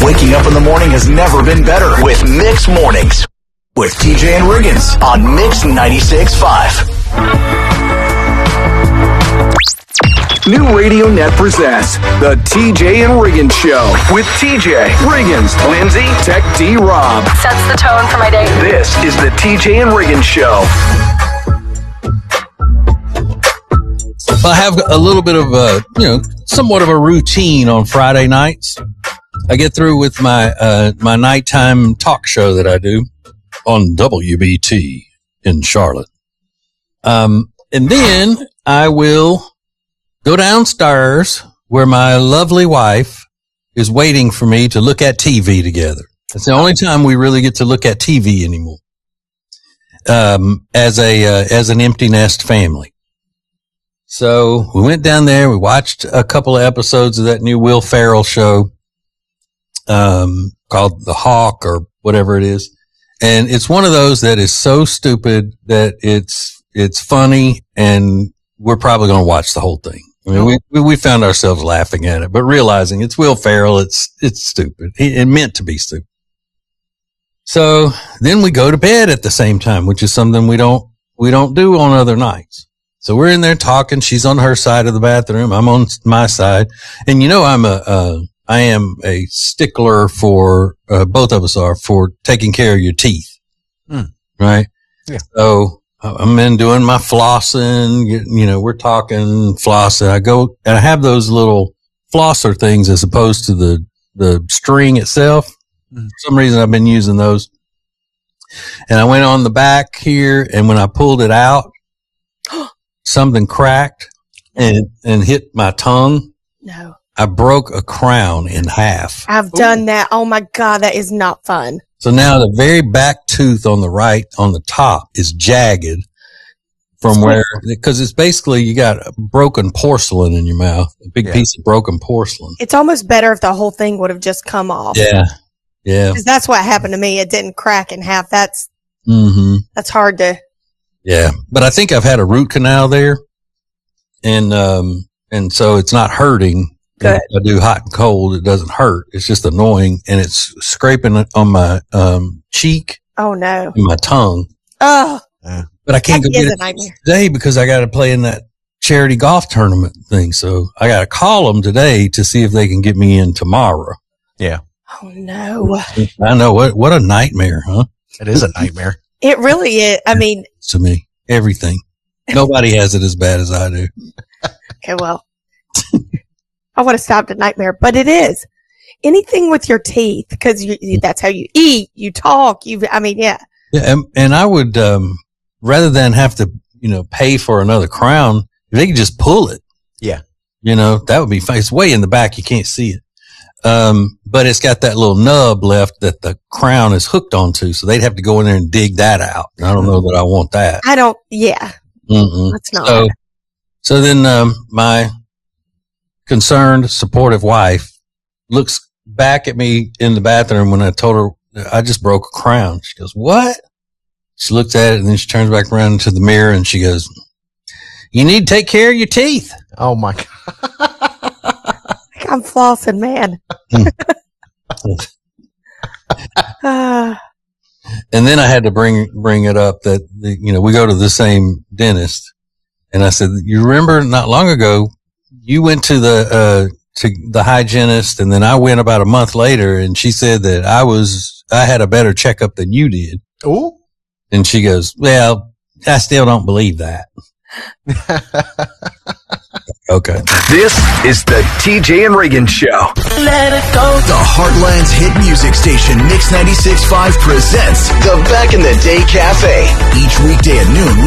Waking up in the morning has never been better with Mix Mornings with TJ and Riggins on Mix 96.5. New Radio Net presents the TJ and Riggins Show with TJ, Riggins, Lindsay, Tech D, Rob. Sets the tone for my day. This is the TJ and Riggins Show. I have a little bit of a, somewhat of a routine on Friday nights. I get through with my my nighttime talk show that I do on WBT in Charlotte. And then I will go downstairs where my lovely wife is waiting for me to look at TV together. It's the only time we really get to look at TV anymore. As an empty nest family. So we went down there, we watched a couple of episodes of that new Will Ferrell show, called The Hawk or whatever it is. And it's one of those that is so stupid that it's funny, and we're probably going to watch the whole thing. I mean, we found ourselves laughing at it, but realizing it's Will Ferrell. It's stupid. It meant to be stupid. So then we go to bed at the same time, which is something we don't do on other nights. So we're in there talking. She's on her side of the bathroom. I'm on my side. And I am a stickler for, both of us are, for taking care of your teeth. Right? Yeah. So I'm in doing my flossing, we're talking flossing. I go and I have those little flosser things as opposed to the string itself. For some reason I've been using those. And I went on the back here, and when I pulled it out, something cracked and hit my tongue. No. I broke a crown in half. I've done that. Oh my God, that is not fun. So now the very back tooth on the right, on the top, is jagged from where, because it's basically you got broken porcelain in your mouth, a big piece of broken porcelain. It's almost better if the whole thing would have just come off. Yeah. Yeah. Because that's what happened to me. It didn't crack in half. That's hard to. Yeah. But I think I've had a root canal there, and so it's not hurting. Good. If I do hot and cold, it doesn't hurt. It's just annoying, and it's scraping on my cheek. Oh no! And my tongue. Oh. But I can't go get it today because I got to play in that charity golf tournament thing. So I got to call them today to see if they can get me in tomorrow. Yeah. Oh no! I know what a nightmare, huh? It is a nightmare. It really is. I mean, to me, everything. Nobody has it as bad as I do. Okay, well. I would have stopped at nightmare, but it is anything with your teeth, because that's how you eat, you talk, yeah. Yeah, and I would, rather than have to, pay for another crown, if they could just pull it. Yeah. That would be fine. It's way in the back. You can't see it. But it's got that little nub left that the crown is hooked onto. So they'd have to go in there and dig that out. And I don't know that I want that. That's not. So then, my concerned, supportive wife looks back at me in the bathroom when I told her I just broke a crown. She goes, "What?" She looks at it, and then she turns back around into the mirror and she goes, "You need to take care of your teeth." Oh my God. I'm flossing, man. And then I had to bring it up that, we go to the same dentist, and I said, "You remember not long ago, you went to the hygienist, and then I went about a month later, and she said that I had a better checkup than you did." Ooh. And she goes, "Well, I still don't believe that." Okay. This is the TJ and Riggins Show. Let it go. The Heartland's hit music station, Mix 96.5, presents the Back in the Day Cafe. Each weekday at noon,